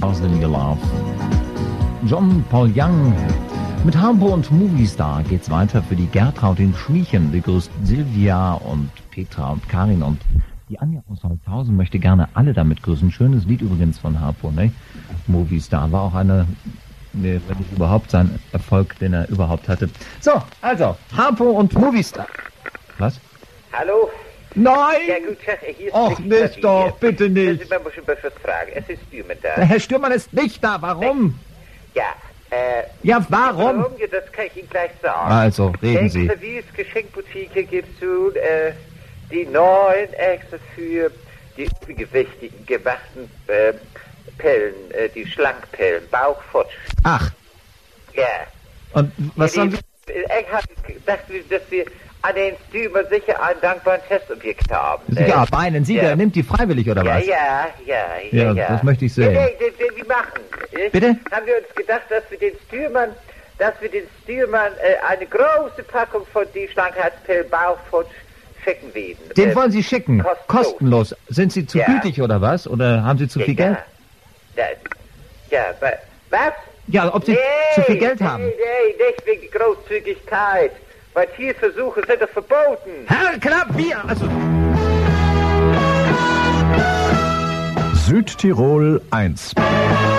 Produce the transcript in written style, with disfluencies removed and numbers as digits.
Your Love. John Paul Young. Mit Harpo und Movistar geht's weiter für die Gertraud in Schmiechen. Begrüßt Silvia und Petra und Karin und die Anja aus Holzhausen möchte gerne alle damit grüßen. Schönes Lied übrigens von Harpo, ne? Movistar war auch wenn nicht überhaupt sein Erfolg, den er überhaupt hatte. So, also, Harpo und Movistar. Was? Hallo? Nein! Ja gut, hier ist Och, nicht doch, bitte nicht. Man muss schon was fragen. Es ist Stürmann da. Der Herr Stürmann ist nicht da, warum? Ja, Ja, warum? Ja, das kann ich Ihnen gleich sagen. Also, reden Sie. Service Geschenkboutique gibt's nun, die neuen extra für die übergewichtigen gemachten Pellen, die Schlankpellen, Bauchfotsch. Ach, Ja. und was Ja, sollen wir... Ich habe gedacht, dass wir an den Stürmer sicher ein dankbares Testobjekt haben. Ja, meinen Sie, der nimmt die freiwillig, oder was? Ja, Ja, das möchte ich sehen. Wir machen. Bitte? Haben wir uns gedacht, dass wir den Stürmern eine große Packung von die Schlankheitspillen Bauchfutsch schicken werden. Den wollen Sie schicken? Kostenlos. Sind Sie zu Ja. gütig, oder was? Oder haben Sie zu viel Geld? Was? Ja, ob Sie zu viel Geld haben. Nee, nicht wegen Großzügigkeit. Weil Tierversuche sind doch verboten. Herr Klapp, wir... Also... Südtirol 1